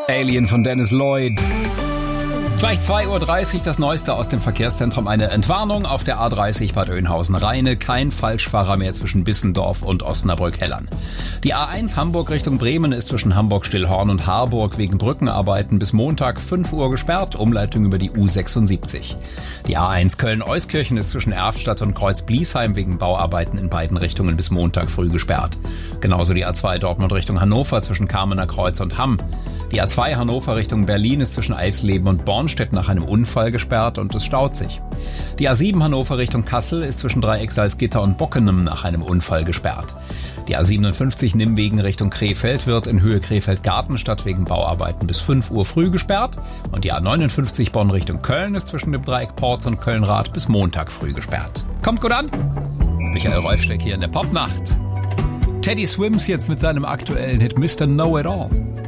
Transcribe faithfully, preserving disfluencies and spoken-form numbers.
Alien von Dennis Lloyd. Gleich zwei Uhr dreißig das Neueste aus dem Verkehrszentrum. Eine Entwarnung auf der A dreißig Bad Oeynhausen-Rheine. Kein Falschfahrer mehr zwischen Bissendorf und Osnabrück-Hellern. Die A eins Hamburg Richtung Bremen ist zwischen Hamburg-Stillhorn und Harburg wegen Brückenarbeiten bis Montag fünf Uhr gesperrt. Umleitung über die U sechsundsiebzig. Die A eins Köln-Euskirchen ist zwischen Erftstadt und Kreuz-Bliesheim wegen Bauarbeiten in beiden Richtungen bis Montag früh gesperrt. Genauso die A zwei Dortmund Richtung Hannover zwischen Kamener Kreuz und Hamm. Die A zwei Hannover Richtung Berlin ist zwischen Eisleben und Bornstedt nach einem Unfall gesperrt und es staut sich. Die A sieben Hannover Richtung Kassel ist zwischen Dreieck Salzgitter und Bockenem nach einem Unfall gesperrt. Die A siebenundfünfzig Nimwegen Richtung Krefeld wird in Höhe Krefeld-Gartenstadt wegen Bauarbeiten bis fünf Uhr früh gesperrt. Und die A neunundfünfzig Bonn Richtung Köln ist zwischen dem Dreieck Porz und Köln-Rath bis Montag früh gesperrt. Kommt gut an! Michael Rolfsteck hier in der Popnacht. Teddy Swims jetzt mit seinem aktuellen Hit Mister Know It All.